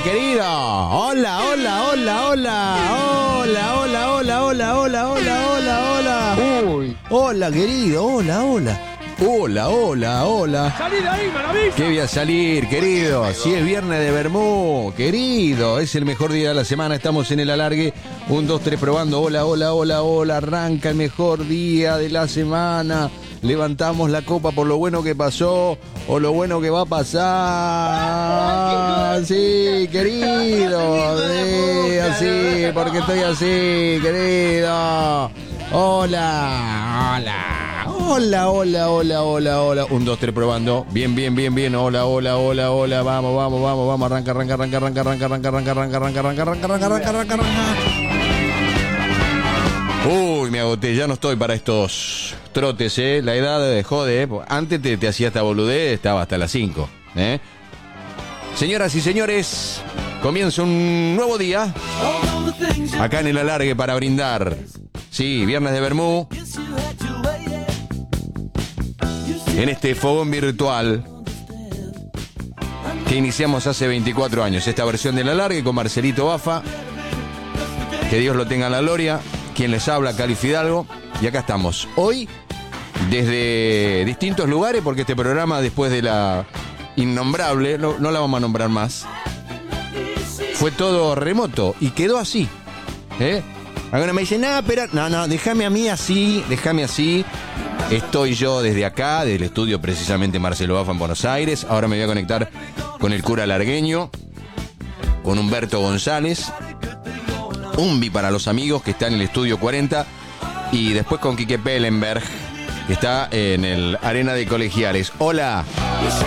querido. Hola, hola, hola, hola. Hola, hola, hola, hola, hola, hola, hola, hola. Uy. Hola, querido. Hola, hola. Hola, hola, hola. ¡Salí de ahí, maravilla! ¿Qué voy a salir, querido? Si es viernes de Bermú, querido. Es el mejor día de la semana. Estamos en el alargue. 1, 2, 3 probando. Hola, hola, hola, hola. Arranca el mejor día de la semana. Levantamos la copa por lo bueno que pasó o lo bueno que va a pasar. Sí, querido. Sí, así, porque estoy así, querido. Hola, hola. Hola, hola, hola, hola, hola. 1, 2, 3 probando. Bien, bien, bien, bien. Hola, hola, hola, hola. Vamos, vamos, vamos, vamos. Arranca, arranca, arranca, arranca, arranca, arranca, arranca, arranca, arranca, arranca, arranca, arranca, arranca, arranca, arranca. Uy, me agoté, ya no estoy para estos trotes, La edad jode, Antes te hacía esta boludez, estaba hasta las 5, Señoras y señores, comienza un nuevo día acá en el alargue para brindar. Sí, viernes de Bermú. En este fogón virtual que iniciamos hace 24 años. Esta versión del alargue con Marcelito Bafa. Que Dios lo tenga en la gloria. Quien les habla, Cali Fidalgo. Y acá estamos. Hoy, desde distintos lugares, porque este programa, después de la innombrable, no la vamos a nombrar más, fue todo remoto y quedó así. Algunos me dicen, no, déjame a mí así, déjame así. Estoy yo desde acá, del estudio precisamente Marcelo Bafa en Buenos Aires. Ahora me voy a conectar con el cura largueño, con Humberto González, Umbi para los amigos que está en el estudio 40, y después con Quique Pellenberg, que está en el Arena de Colegiales. Hola.